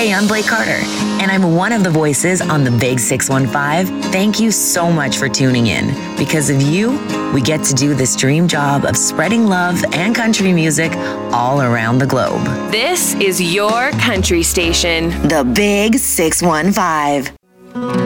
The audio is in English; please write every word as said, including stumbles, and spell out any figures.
Hey, I'm Blake Carter, and I'm one of the voices on the Big six one five. Thank you so much for tuning in. Because of you, we get to do this dream job of spreading love and country music all around the globe. This is your country station. The Big six one five.